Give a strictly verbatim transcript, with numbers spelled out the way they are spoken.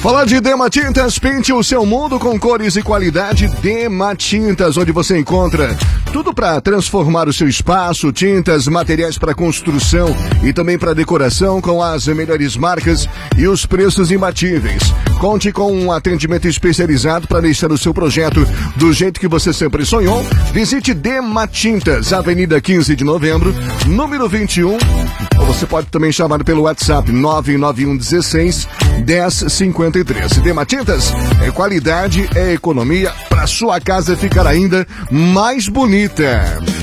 Falar de Dema Tintas, pinte o seu mundo com cores e qualidade. Dema Tintas, onde você encontra tudo para transformar o seu espaço, tintas, materiais para construção e também para decoração com as melhores marcas e os preços imbatíveis. Conte com um atendimento especializado para deixar o seu projeto do jeito que você sempre sonhou. Visite Dema Tintas, Avenida quinze de Novembro, número vinte e um. Ou você pode também chamar pelo WhatsApp nove nove um dezesseis dez cinquenta e três. Dema Tintas é qualidade, é economia para sua casa ficar ainda mais bonita.